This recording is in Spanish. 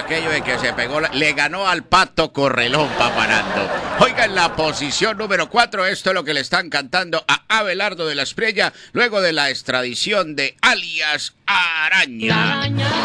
aquello de que se pegó, le ganó al Pato Correlón, Papanando. Oiga, en la posición número 4, esto es lo que le están cantando a Abelardo de la Espriella luego de la extradición de alias Araña.